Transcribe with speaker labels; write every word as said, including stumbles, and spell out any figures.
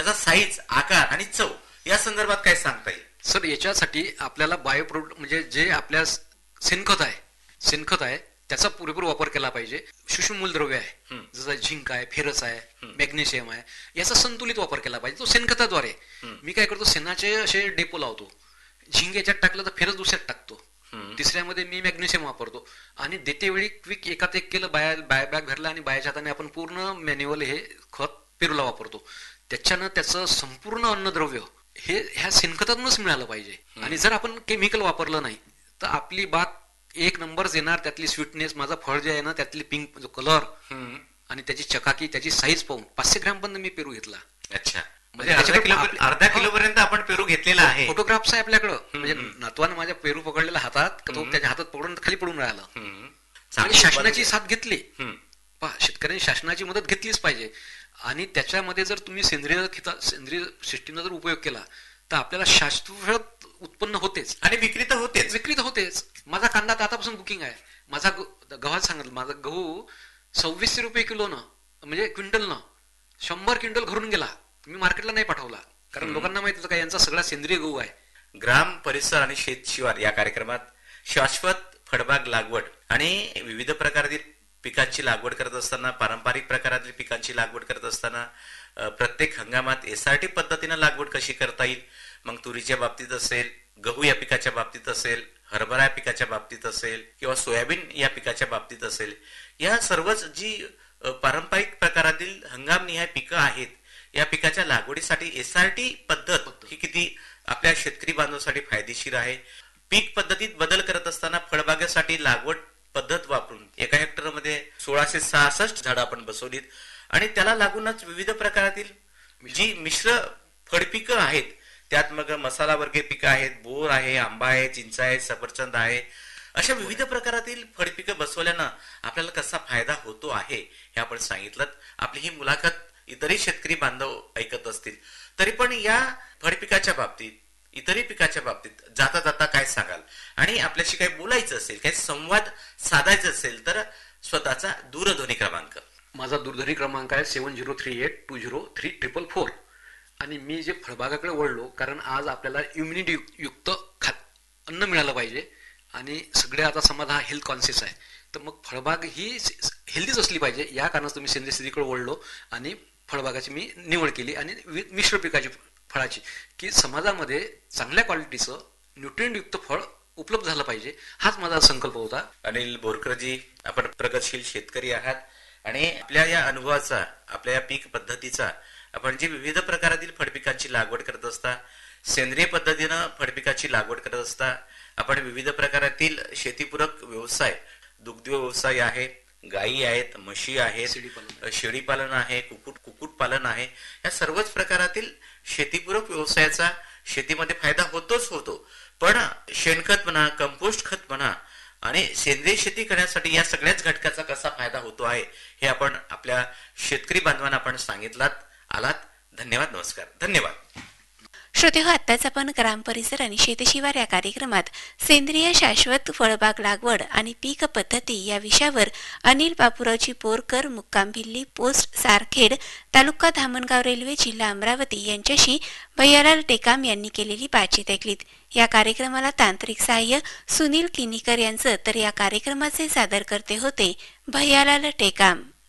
Speaker 1: त्याचा साईज, आकार आणि चव या संदर्भात काय सांगता येईल?
Speaker 2: सर, याच्यासाठी आपल्याला बायो प्रोडक्ट म्हणजे जे आपल्या शेणखत आहे शेणखत आहे त्याचा पुरेपूर वापर केला पाहिजे. सूक्ष्म मूलद्रव्य आहे जसं झिंक आहे, फेरस आहे, मॅग्नेशियम आहे, याचा संतुलित वापर केला पाहिजे तो शेणखताद्वारे. मी काय करतो, शेणाचे असे डेपो लावतो, झिंक याच्यात टाकलं तर फेरस दुसऱ्यात टाकतो, तिसऱ्यामध्ये मी मॅग्नेशियम वापरतो आणि देते वेळी क्विक एकात एक केलं, बाया बाय बॅग भरला आणि बायाच्या हाताने आपण पूर्ण मॅन्युअल हे खत पेरूला वापरतो. त्याच्यानं त्याचं संपूर्ण अन्नद्रव्य हे ह्या शेणखतातूनच मिळालं पाहिजे. आणि जर आपण केमिकल वापरलं नाही तर आपली बाग एक नंबरच येणार. त्यातली स्वीटनेस, माझा फळ जे आहे ना त्यातली पिंक जो कलर आणि त्याची चकाकी, त्याची साईज पाहून पाचशे ग्रॅम पर्यंत मी पेरू घेतला.
Speaker 1: अच्छा, म्हणजे अर्धा किलो पर्यंत आपण पेरू घेतलेला आहे.
Speaker 2: फोटोग्राफ्स आहे आपल्याकडं. म्हणजे नातवानं माझ्या पेरू पकडलेला हातात, तो त्याच्या हातात पकडून खाली पडून राहिला. आणि शासनाची साथ घेतली. शेतकऱ्यांनी शासनाची मदत घेतलीच पाहिजे. आणि त्याच्यामध्ये जर तुम्ही सेंद्रिय खता सेंद्रिय सिस्टीमचा जर उपयोग केला तर आपल्याला शाश्वत उत्पन्न होतेच
Speaker 1: आणि विक्री तर होतेच
Speaker 2: विक्री तर होतेच. माझा कांदा आतापासून बुकिंग आहे. माझा गव्हात सांगितलं, माझा गहू सव्वीसशे रुपये किलोनं म्हणजे क्विंटलनं शंभर क्विंटल घरून गेला. मी मार्केटला नाही पाठवला कारण लोकांना माहित होतं का यांचा सगळा सेंद्रिय गहू आहे.
Speaker 1: ग्राम परिसर आणि शेत शिवार या कार्यक्रमात शाश्वत फळबाग लागवड आणि विविध प्रकारची पिकांची लागवड करत असताना, पारंपरिक प्रकारातील पिकांची लागवड करत असताना प्रत्येक हंगामात एसआरटी पद्धतीनं लागवड कशी करता येईल, मग तुरीच्या बाबतीत असेल, गहू या पिकाच्या बाबतीत असेल, हरभरा या पिकाच्या बाबतीत असेल किंवा सोयाबीन या पिकाच्या बाबतीत असेल, या सर्वच जी पारंपरिक प्रकारातील हंगामनिहाय पिकं आहेत या पिकाच्या लागवडीसाठी एसआरटी पद्धत ही किती आपल्या शेतकरी बांधवांसाठी फायदेशीर आहे. पीक पद्धतीत बदल करत असताना फळबागेसाठी लागवड पद्धत वापरून एका हेक्टरमध्ये सोळाशे सहासष्ट झाडं आपण बसवलीत आणि त्याला लागूनच विविध प्रकारातील जी मिश्र फळपिकं आहेत, त्यात मग मसाला वर्गीय पिकं आहेत, बोर आहे, आंबा आहे, चिंच आहे, सफरचंद आहे, अशा विविध प्रकारातील फळपिकं बसवल्यानं आपल्याला कसा फायदा होतो आहे हे आपण सांगितलं. आपली ही मुलाखत इतरही शेतकरी बांधव ऐकत असतील तरी पण या फळपिकाच्या बाबतीत, इतरही पिकाच्या बाबतीत जाता जाता काय सांगाल? आणि आपल्याशी काही बोलायचं असेल, काही संवाद साधायचा असेल तर स्वतःचा दूरध्वनी क्रमांक.
Speaker 2: माझा दूरध्वनी क्रमांक आहे सेवन zero three eight to zero three triple four. आणि मी जे फळबागाकडे वळलो कारण आज आपल्याला इम्युनिटी युक्त खा अन्न मिळालं पाहिजे आणि सगळे आता समाज हा हेल्थ कॉन्शियस आहे, तर मग फळबाग ही हेल्दीच असली पाहिजे. या कारणात तुम्ही सेंद्रिय शेतीकडे वळलो आणि फळबागाची मी निवड केली आणि मिश्र पिकाची फळाची, की समाजामध्ये चांगल्या क्वालिटीचं न्यूट्रिएंटयुक्त फळ उपलब्ध झालं पाहिजे, हाच माझा संकल्प होता.
Speaker 1: अनिल बोरकरजी, आपण प्रगतशील शेतकरी आहात आणि आपल्या या अनुभवाचा, आपल्या या पीक पद्धतीचा, आपण जी विविध प्रकारातील फळपिकांची लागवड करत असता, सेंद्रिय पद्धतीनं फळपिकाची लागवड करत असता, आपण विविध प्रकारातील शेतीपूरक व्यवसाय, दुग्ध व्यवसाय आहे, गायी आहेत, म्हशी आहेत, शेळी पालन आहे, कुकुट कुकुट पालन आहे, या सर्वच प्रकारातील शेतीपूरक व्यवसायाचा शेतीमध्ये फायदा होतोच होतो. पण शेणखत म्हणा, कंपोस्ट खत म्हणा आणि सेंद्रिय शेती करण्यासाठी या सगळ्याच घटकाचा कसा फायदा होतो आहे हे आपण आपल्या शेतकरी बांधवांना आपण सांगितलात, आलात. धन्यवाद, नमस्कार, धन्यवाद.
Speaker 3: श्रोते हो, आत्ताच आपण ग्राम परिसर आणि शेतशिवार या कार्यक्रमात सेंद्रिय शाश्वत फळबाग लागवड आणि पीक पद्धती या विषयावर अनिल बापूरावजी बोरकर, मुक्काम भिल्ली, पोस्ट सारखेड, तालुका धामणगाव रेल्वे, जिल्हा अमरावती यांच्याशी भैयालाल टेकाम यांनी केलेली बातचीत ऐकलीत. या कार्यक्रमाला तांत्रिक सहाय्य सुनील किनीकर यांचं, तर या कार्यक्रमाचे सादरकर्ते होते भैयालाल टेकाम.